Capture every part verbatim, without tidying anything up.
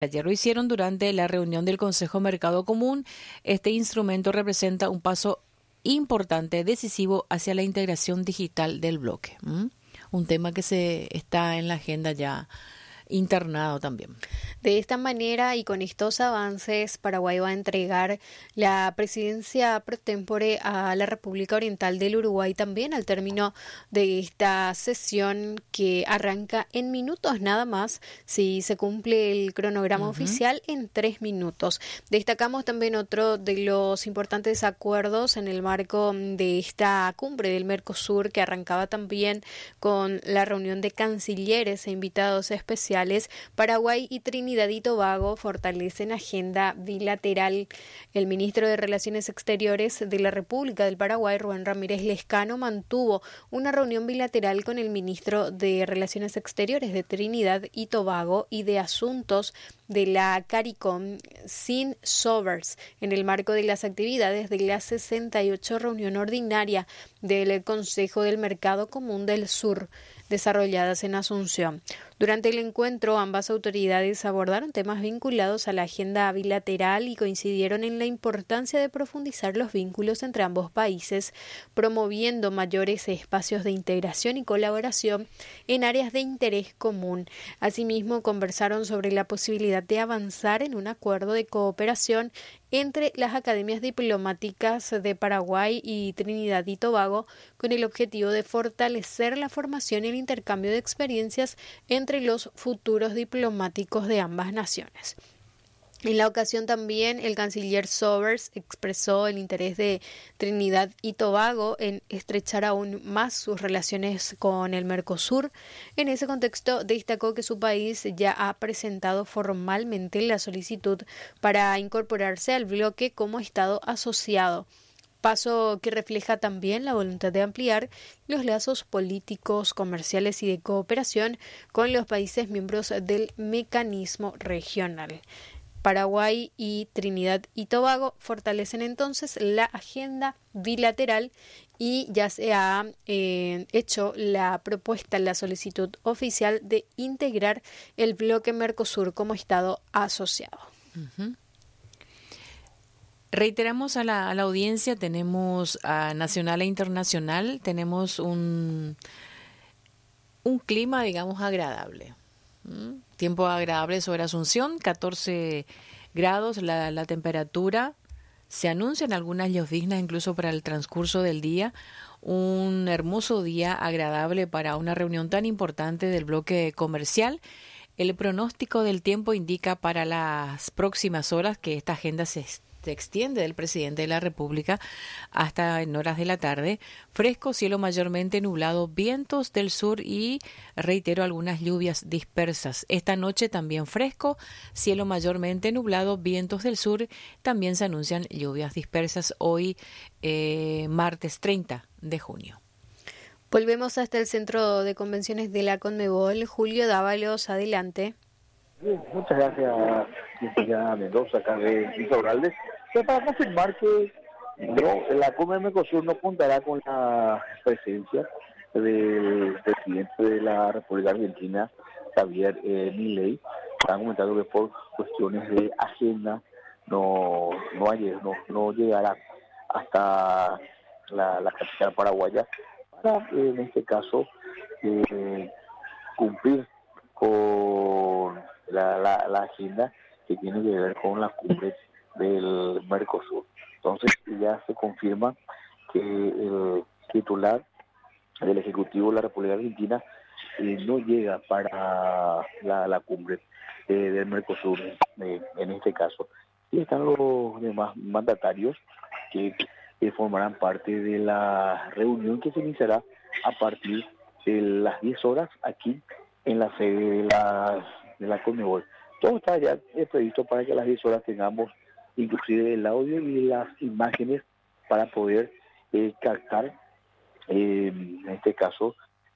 Ayer lo hicieron durante la reunión del Consejo Mercado Común. Este instrumento representa un paso importante, decisivo hacia la integración digital del bloque. ¿Mm? Un tema que se está en la agenda ya internado también. De esta manera y con estos avances, Paraguay va a entregar la presidencia pro tempore a la República Oriental del Uruguay también al término de esta sesión que arranca en minutos nada más, si se cumple el cronograma uh-huh. oficial en tres minutos. Destacamos también otro de los importantes acuerdos en el marco de esta cumbre del Mercosur que arrancaba también con la reunión de cancilleres e invitados especiales. Paraguay y Trinidad y Tobago fortalecen agenda bilateral. El ministro de Relaciones Exteriores de la República del Paraguay, Rubén Ramírez Lezcano, mantuvo una reunión bilateral con el ministro de Relaciones Exteriores de Trinidad y Tobago y de Asuntos de la CARICOM, Sin Sobers, en el marco de las actividades de la sesenta y ocho reunión ordinaria del Consejo del Mercado Común del Sur, desarrolladas en Asunción. Durante el encuentro, ambas autoridades abordaron temas vinculados a la agenda bilateral y coincidieron en la importancia de profundizar los vínculos entre ambos países, promoviendo mayores espacios de integración y colaboración en áreas de interés común. Asimismo, conversaron sobre la posibilidad de avanzar en un acuerdo de cooperación entre las academias diplomáticas de Paraguay y Trinidad y Tobago, con el objetivo de fortalecer la formación y el intercambio de experiencias entre los futuros diplomáticos de ambas naciones. En la ocasión también el canciller Sobers expresó el interés de Trinidad y Tobago en estrechar aún más sus relaciones con el Mercosur. En ese contexto destacó que su país ya ha presentado formalmente la solicitud para incorporarse al bloque como Estado asociado, paso que refleja también la voluntad de ampliar los lazos políticos, comerciales y de cooperación con los países miembros del mecanismo regional. Paraguay y Trinidad y Tobago fortalecen entonces la agenda bilateral y ya se ha eh, hecho la propuesta, la solicitud oficial de integrar el bloque Mercosur como Estado asociado. Uh-huh. Reiteramos a la, a la audiencia, tenemos a nacional e internacional, tenemos un, un clima, digamos, agradable. ¿Mm? Tiempo agradable sobre Asunción, catorce grados la, la temperatura. Se anuncian algunas lloviznas incluso para el transcurso del día. Un hermoso día agradable para una reunión tan importante del bloque comercial. El pronóstico del tiempo indica para las próximas horas que esta agenda se se extiende del presidente de la República hasta en horas de la tarde. Fresco, cielo mayormente nublado, vientos del sur y, reitero, algunas lluvias dispersas. Esta noche también fresco, cielo mayormente nublado, vientos del sur. También se anuncian lluvias dispersas hoy, eh, martes treinta de junio. Volvemos hasta el Centro de Convenciones de la Conmebol. Julio Dávalos, adelante. Sí, muchas gracias, licenciada Mendoza, acá de Víctor Galvez. Pero para confirmar que no, la Cumbre del Mercosur no contará con la presencia del presidente de la República Argentina, Javier eh, Milei. Están comentando que por cuestiones de agenda no no, hay, no, no llegará hasta la, la capital paraguaya para, eh, en este caso, eh, cumplir con la, la, la agenda que tiene que ver con la cumbre del Mercosur. Entonces ya se confirma que el titular del Ejecutivo de la República Argentina eh, no llega para la, la cumbre eh, del Mercosur eh, en este caso. Y están los demás mandatarios que eh, formarán parte de la reunión que se iniciará a partir de las diez horas aquí en la sede de la, de la Conmebol. Todo está ya eh, previsto para que a las diez horas tengamos inclusive el audio y las imágenes para poder eh, captar, eh, en este caso,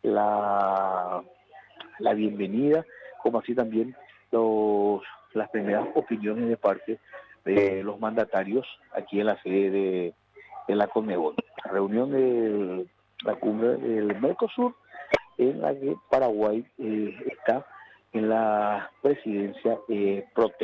la, la bienvenida, como así también los, las primeras opiniones de parte de los mandatarios aquí en la sede de, de la Conmebol. La reunión de la cumbre del Mercosur, en la que Paraguay eh, está en la presidencia eh, pro